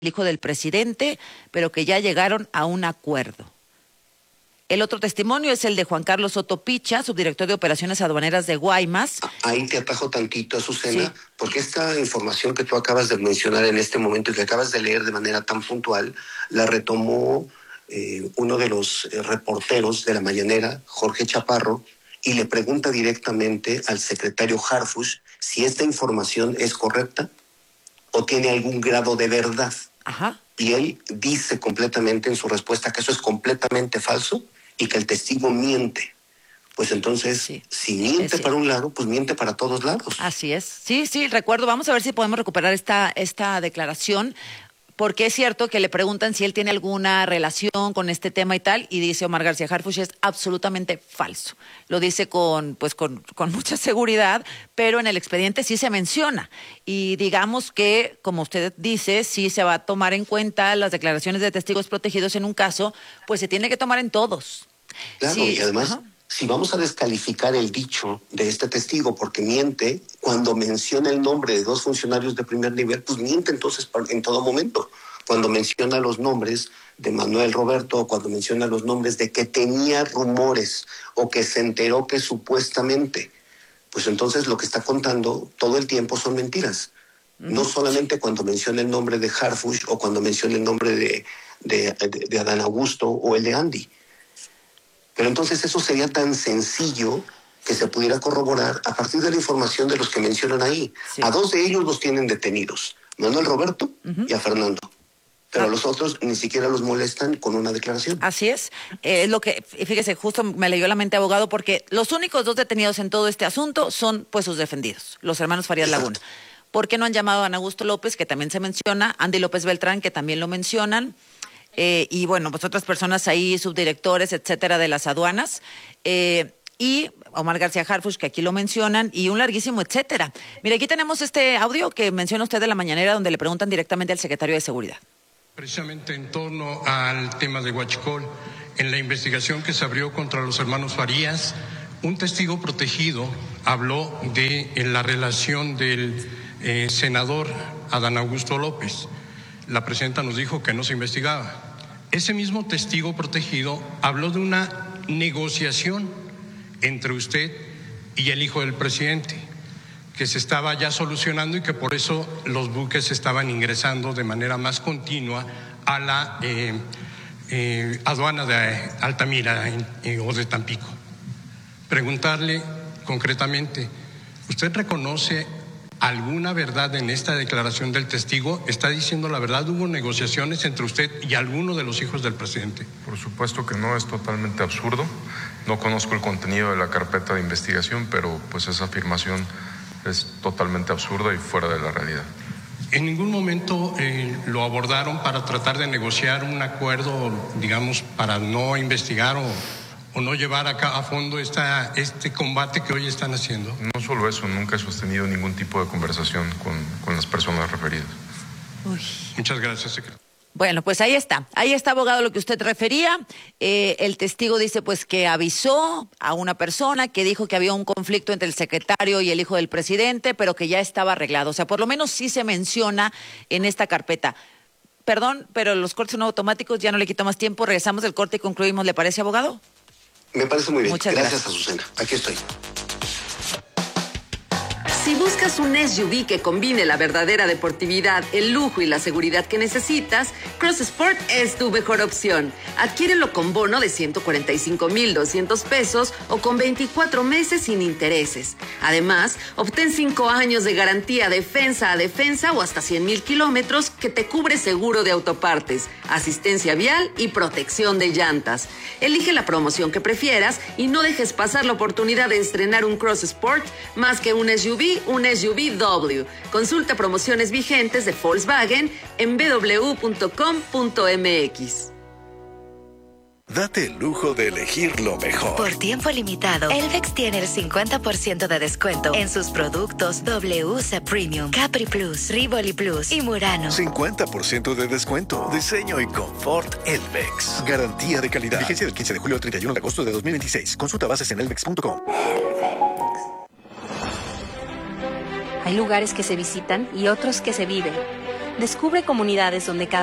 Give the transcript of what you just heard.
hijo del presidente, pero que ya llegaron a un acuerdo. El otro testimonio es el de Juan Carlos Soto Picha, subdirector de Operaciones Aduaneras de Guaymas. Ahí te atajo tantito, Azucena, sí, porque esta información que tú acabas de mencionar en este momento y que acabas de leer de manera tan puntual, la retomó uno de los reporteros de la mañanera, Jorge Chaparro, y le pregunta directamente al secretario Harfuch si esta información es correcta o tiene algún grado de verdad. Ajá. Y él dice completamente en su respuesta que eso es completamente falso y que el testigo miente. Pues entonces, sí, si miente para un lado, pues miente para todos lados. Así es. Sí, recuerdo. Vamos a ver si podemos recuperar esta declaración, porque es cierto que le preguntan si él tiene alguna relación con este tema y tal, y dice Omar García Harfuch, es absolutamente falso. Lo dice con mucha seguridad, pero en el expediente sí se menciona. Y digamos que, como usted dice, sí se va a tomar en cuenta las declaraciones de testigos protegidos en un caso, pues se tiene que tomar en todos. Claro, sí, y además, si vamos a descalificar el dicho de este testigo porque miente, cuando menciona el nombre de dos funcionarios de primer nivel, pues miente entonces en todo momento. Cuando menciona los nombres de Manuel Roberto, o cuando menciona los nombres de que tenía rumores o que se enteró que supuestamente, pues entonces lo que está contando todo el tiempo son mentiras. No solamente cuando menciona el nombre de Harfuch o cuando menciona el nombre de Adán Augusto o el de Andy. Pero entonces eso sería tan sencillo que se pudiera corroborar a partir de la información de los que mencionan ahí. Sí. A dos de ellos los tienen detenidos, Manuel Roberto y a Fernando. Pero a los otros ni siquiera los molestan con una declaración. Así es. Lo que, fíjese, justo me leyó la mente, abogado, porque los únicos dos detenidos en todo este asunto son pues sus defendidos, los hermanos Farías Laguna. ¿Por qué no han llamado a Adán Augusto López, que también se menciona, Andy López Beltrán, que también lo mencionan? Y bueno, pues otras personas ahí, subdirectores, etcétera, de las aduanas, y Omar García Harfuch, que aquí lo mencionan, y un larguísimo etcétera. Mire, aquí tenemos este audio que menciona usted de la mañanera, donde le preguntan directamente al secretario de Seguridad. Precisamente en torno al tema de Huachicol, en la investigación que se abrió contra los hermanos Farías, un testigo protegido habló de la relación del senador Adán Augusto López. La presidenta nos dijo que no se investigaba. Ese mismo testigo protegido habló de una negociación entre usted y el hijo del presidente, que se estaba ya solucionando y que por eso los buques estaban ingresando de manera más continua a la aduana de Altamira o de Tampico. Preguntarle concretamente, ¿usted reconoce alguna verdad en esta declaración del testigo? ¿Está diciendo la verdad? ¿Hubo negociaciones entre usted y alguno de los hijos del presidente? Por supuesto que no, es totalmente absurdo. No conozco el contenido de la carpeta de investigación, pero pues esa afirmación es totalmente absurda y fuera de la realidad. ¿En ningún momento lo abordaron para tratar de negociar un acuerdo, digamos, para no investigar o no llevar acá a fondo este combate que hoy están haciendo? No solo eso, nunca he sostenido ningún tipo de conversación con las personas referidas. Uy. Muchas gracias, secretario. Bueno, pues ahí está, abogado, lo que usted refería. El testigo dice pues que avisó a una persona que dijo que había un conflicto entre el secretario y el hijo del presidente, pero que ya estaba arreglado. O sea, por lo menos sí se menciona en esta carpeta. Perdón, pero los cortes son automáticos, ya no le quito más tiempo. Regresamos del corte y concluimos. ¿Le parece, abogado? Me parece muy bien. Muchas gracias, Azucena. Aquí estoy. Si buscas un SUV que combine la verdadera deportividad, el lujo y la seguridad que necesitas, Cross Sport es tu mejor opción. Adquiérelo con bono de 145,200 pesos o con 24 meses sin intereses. Además, obtén 5 años de garantía defensa a defensa o hasta 100,000 kilómetros que te cubre seguro de autopartes, asistencia vial y protección de llantas. Elige la promoción que prefieras y no dejes pasar la oportunidad de estrenar un Cross Sport más que un SUV, un SUV W. Consulta promociones vigentes de Volkswagen en www.com.mx. Date el lujo de elegir lo mejor. Por tiempo limitado, Elvex tiene el 50% de descuento en sus productos WC Premium, Capri Plus, Rivoli Plus y Murano. 50% de descuento. Diseño y confort Elvex. Garantía de calidad. Vigencia del 15 de julio al 31 de agosto de 2026. Consulta bases en elvex.com. Hay lugares que se visitan y otros que se viven. Descubre comunidades donde cada